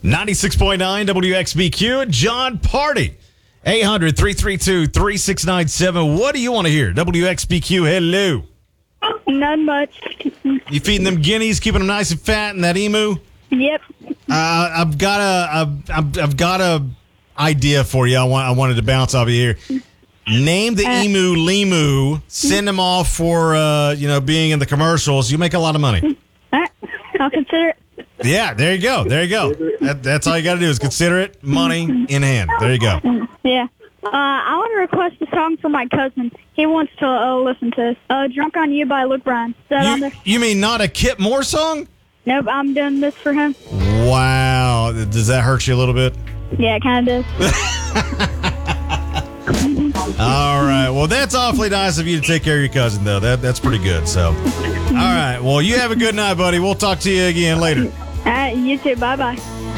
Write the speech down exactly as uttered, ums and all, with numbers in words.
ninety-six point nine W X B Q. John Party. eight hundred, three three two, three six nine seven. What do you want to hear? W X B Q, hello. Not much. You feeding them guineas, keeping them nice and fat in that emu? Yep. Uh, I've got a, I've, I've I've got a idea for you. I want, I wanted to bounce off of you here. Name the Uh, emu Limu. Send them off for, uh, you know, being in the commercials. You make a lot of money. All right. I'll consider it. Yeah, there you go. There you go. That, that's all you got to do is consider it. Money in hand. There you go. Yeah. Uh, I want to request a song for my cousin. He wants to uh, listen to uh, Drunk on You by Luke Bryan. Is that on You, there? you mean not a Kip Moore song? Nope, I'm doing this for him. Wow. Does that hurt you a little bit? Yeah, it kind of does. All right. Well, that's awfully nice of you to take care of your cousin, though. That That's pretty good. So, all right. Well, you have a good night, buddy. We'll talk to you again later. All right, you too. Bye-bye.